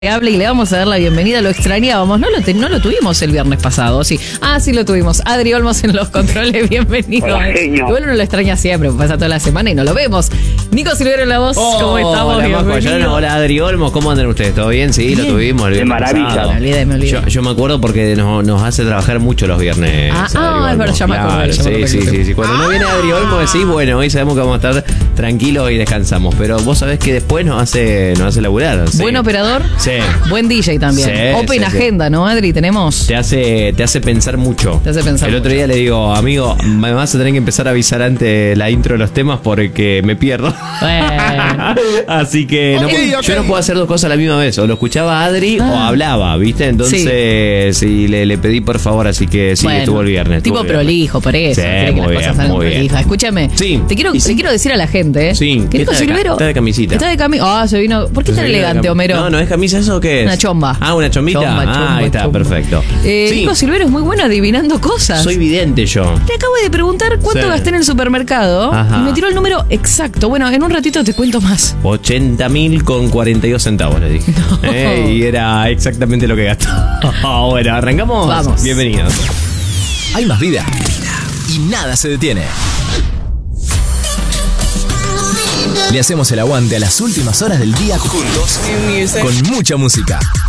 Y le vamos a dar la bienvenida, lo extrañábamos, no lo tuvimos el viernes pasado, sí. Sí lo tuvimos. Adri Olmos en los controles, bienvenido. Hola, genio. Igual uno lo extraña siempre, pasa toda la semana y no lo vemos. Nico Silvero en la voz, ¿cómo estamos? Hola Adri Olmos, ¿cómo andan ustedes? ¿Todo bien? Sí, Bien. lo tuvimos el De viernes maravilla. pasado. Me olvidé. Yo me acuerdo porque nos hace trabajar mucho los viernes. Adri es Olmos. verdad, ya me acordé, Claro, ya me acordé. sí. Cuando no viene Adri Olmos decís, bueno, hoy sabemos que vamos a estar tranquilos y descansamos. Pero vos sabés que después nos hace laburar. ¿Sí? Buen operador, Sí. buen DJ también. Sí, Open sí. agenda, ¿no, Adri? Tenemos. Te hace pensar mucho. Te hace pensar El otro mucho. día le digo, amigo, me vas a tener que empezar a avisar antes la intro de los temas porque me pierdo. Así que yo no puedo hacer dos cosas a la misma vez. O lo escuchaba Adri o hablaba, ¿viste? Entonces sí, le pedí por favor, así que sí, Bueno, estuvo el viernes. Tipo prolijo, por eso. Sí, Quiere que muy las cosas bien, salgan muy bien. prolijas. Escúchame. Sí. Le quiero decir a la gente, Sí, que Nico está de Silvero está de camisita. Está de camisa. Se vino. ¿Por qué tan elegante, Homero? No es camisa, ¿eso qué es? Una chomba. Una chombita. Chomba, Ahí está, chomba. perfecto. Sí, Nico Silvero es muy bueno adivinando cosas. soy vidente yo. Te acabo de preguntar cuánto Sí. gasté en el supermercado Ajá. y me tiró el número exacto. Bueno, en un ratito te cuento más. 80.000 con 42 centavos, le dije. Y era exactamente lo que gastó. Bueno, ¿arrancamos? Vamos. Bienvenidos. Hay más vida y nada se detiene. Le hacemos el aguante a las últimas horas del día juntos con mucha música.